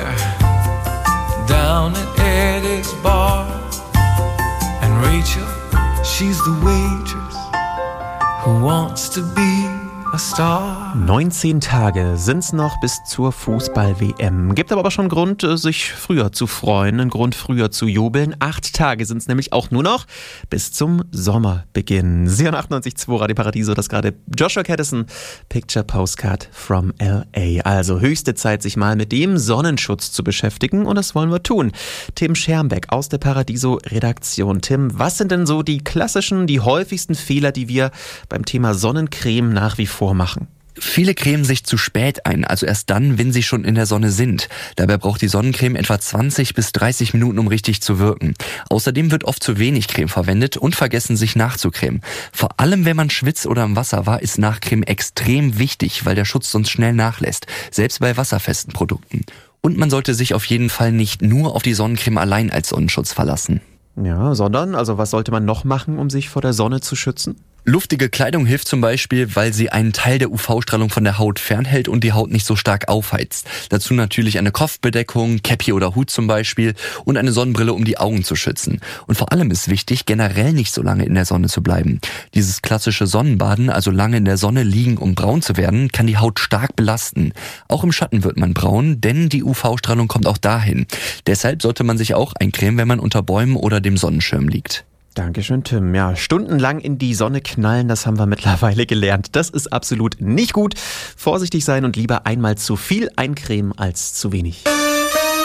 there down at Eddie's bar. And Rachel, she's the waitress who wants to be a star. 19 Tage sind's noch bis zur Fußball-WM. Gibt aber schon Grund, sich früher zu freuen, einen Grund, früher zu jubeln. 8 Tage sind's nämlich auch nur noch bis zum Sommerbeginn. 98.2 Radio Paradiso, das gerade Joshua Caddison, Picture Postcard from L.A. Also höchste Zeit, sich mal mit dem Sonnenschutz zu beschäftigen, und das wollen wir tun. Tim Schermbeck aus der Paradiso-Redaktion. Tim, was sind denn so die klassischen, die häufigsten Fehler, die wir beim Thema Sonnencreme nach wie vor machen? Viele cremen sich zu spät ein, also erst dann, wenn sie schon in der Sonne sind. Dabei braucht die Sonnencreme etwa 20 bis 30 Minuten, um richtig zu wirken. Außerdem wird oft zu wenig Creme verwendet und vergessen, sich nachzucremen. Vor allem, wenn man schwitzt oder im Wasser war, ist Nachcremen extrem wichtig, weil der Schutz sonst schnell nachlässt, selbst bei wasserfesten Produkten. Und man sollte sich auf jeden Fall nicht nur auf die Sonnencreme allein als Sonnenschutz verlassen. Ja, sondern, also was sollte man noch machen, um sich vor der Sonne zu schützen? Luftige Kleidung hilft zum Beispiel, weil sie einen Teil der UV-Strahlung von der Haut fernhält und die Haut nicht so stark aufheizt. Dazu natürlich eine Kopfbedeckung, Käppi oder Hut zum Beispiel, und eine Sonnenbrille, um die Augen zu schützen. Und vor allem ist wichtig, generell nicht so lange in der Sonne zu bleiben. Dieses klassische Sonnenbaden, also lange in der Sonne liegen, um braun zu werden, kann die Haut stark belasten. Auch im Schatten wird man braun, denn die UV-Strahlung kommt auch dahin. Deshalb sollte man sich auch eincremen, wenn man unter Bäumen oder dem Sonnenschirm liegt. Dankeschön, Tim. Ja, stundenlang in die Sonne knallen, das haben wir mittlerweile gelernt. Das ist absolut nicht gut. Vorsichtig sein und lieber einmal zu viel eincremen als zu wenig.